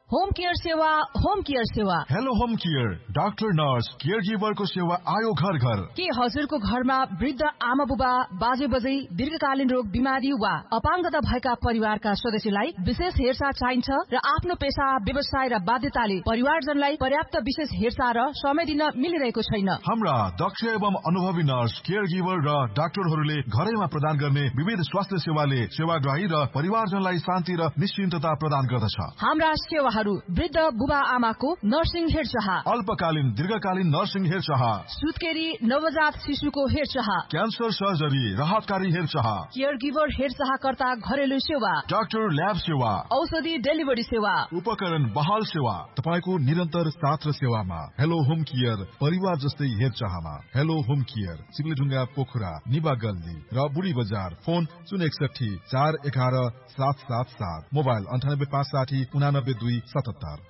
Home care सेवा hello home care doctor nurse care गिभरको सेवा आयो घर घर। के हजुरको घरमा वृद्ध आमा बुबा बाजे बजै दीर्घकालीन रोग बिमारी वा अपाङ्गता भएका परिवारका सदस्यलाई विशेष हेरचाह चाहिन्छ र आफ्नो पेशा व्यवसाय र बाध्यताले परिवारजनलाई पर्याप्त विशेष हेरचाह र समय दिन मिलिरहेको छैन। हाम्रा दक्ष एवं अनुभवी नर्स केयर गिभर र डाक्टरहरूले घरैमा प्रदान गर्ने विविध स्वास्थ्य सेवाले सेवाग्राही र परिवारजनलाई शान्ति र निश्चिन्तता प्रदान गर्दछ। हाम्रा सेवाहरू वृद्ध बुबा आमाको नर्सिङ हेरचाह, अल्पकालीन दीर्घकालीन नर्सिङ हेरचाह, सुत्केरी नवजात शिशुको हेरचाह, क्यान्सर सर्जरी राहतकारी हेरचाह, केयर गिभर हेरचाहकर्ता घरेलु सेवा, डाक्टर ल्याब सेवा, औषधि डेलिभरी सेवा, उपकरण बहाल सेवा, तपाईको निरन्तर साथ र सेवामा। हेलो होम केयर परिवार जस्तै हेरचाहमा। हेलो होम केयर सिमलीढुङ्गा पोखरा निबा गल्ली र बुढी बजार। Phone 061 411 777, mobile 98 560 89 277।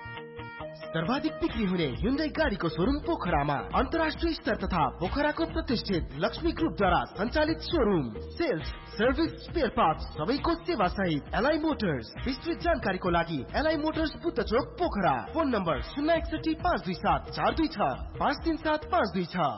सर्वाधिक बिक्री हुने Hyundai गाडीको शोरूम पोखरामा अन्तर्राष्ट्रिय स्तर तथा पोखराको प्रतिष्ठित लक्ष्मी ग्रुपद्वारा सञ्चालित showroom. Sales, service, spare parts सबैको सेवा सहित एलआई मोटर्स। विस्तृत जानकारीको लागि एलआई मोटर्स बुद्ध चोक Pokhara. Phone number 061 527 426 537 526।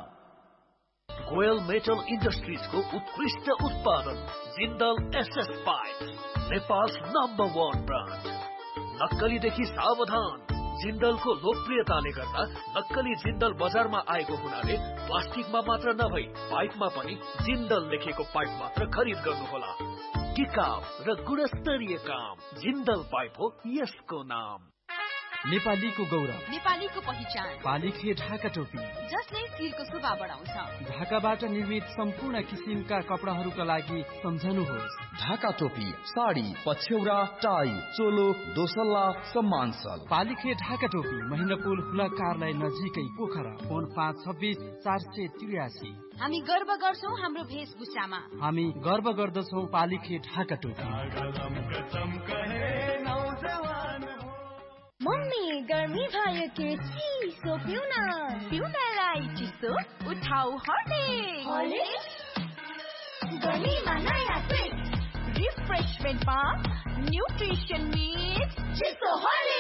Goyal metal इन्डस्ट्रिजको उत्कृष्ट उत्पादन Jindal SS pipe, Nepal number 1 brand. नक्कलीदेखि सावधान। जिन्दलको लोकप्रियताले गर्दा नक्कली जिन्दल बजारमा आएको हुनाले प्लास्टिकमा मात्र नभई पाइपमा पनि जिन्दल लेखेको पाइप मात्र खरिद गर्नुहोला। टिकाउ र गुणस्तरीय काम जिन्दल पाइप हो यसको नाम। नेपालीको गौरव, नेपालीको पहिचान, पालिखे ढाका टोपी जसले शिरको शोभा बढाउँछ। ढाकाबाट निर्मित सम्पूर्ण किसिमका कपडाहरूका लागि सम्झनुहोस् ढाका टोपी, साडी, पछ्यौरा, टाई, चोलो, दोसल्ला, सम्मान सल। पालिखे ढाका टोपी महिनापुल हुला कार्यालय नजिकै पोखरा। फोन 526 483। हामी गर्व गर्छौं हाम्रो भेषभूषामा। हामी गर्व गर्दछौं पालिखे ढाका टोपी। मम्मी गर्मी भयो के चिसो पिउन, पिउनलाई चिसो उठाउ हर्लिक्स। गर्मीमा नयाँ ट्रिक रिफ्रेशमेन्टमा न्युट्रिसन मिक्स चिसो हर्लिक्स।